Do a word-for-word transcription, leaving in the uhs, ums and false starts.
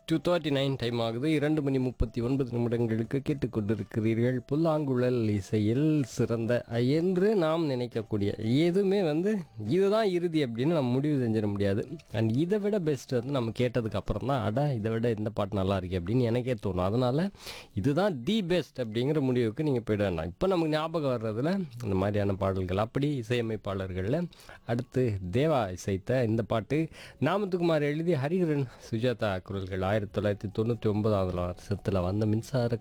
Two thirty nine time ஆகுது. இரண்டு மணி முப்பத்தி ஒன்பது நிமிடங்களுக்கு கேட்டுக்கொண்டிருக்கிறீர்கள். புல்லாங்குழல் இசையில் சிறந்த என்று நாம் நினைக்கக்கூடிய எதுவுமே வந்து இதுதான் இறுதி அப்படின்னு நம்ம முடிவு செஞ்சிட முடியாது. அண்ட் இதை விட பெஸ்ட் வந்து நம்ம கேட்டதுக்கு அப்புறம் தான் அட இதை விட இந்த பாட்டு நல்லா இருக்கு அப்படின்னு எனக்கே தோணும். அதனால இதுதான் தி பெஸ்ட் அப்படிங்கிற முடிவுக்கு நீங்கள் போயிட வேண்டாம். இப்போ நமக்கு ஞாபகம் வர்றதுல இந்த மாதிரியான பாடல்கள் அப்படி இசையமைப்பாளர்களில் அடுத்து தேவா இசைத்த இந்த பாட்டு நாமத்துக்குமார் எழுதி ஹரிஹரன் சுஜாதா குரல்கள் ஆயிரத்தி தொள்ளாயிரத்தி தொண்ணூற்றி ஒன்பதாவது வருஷத்தில் வந்த மின்சார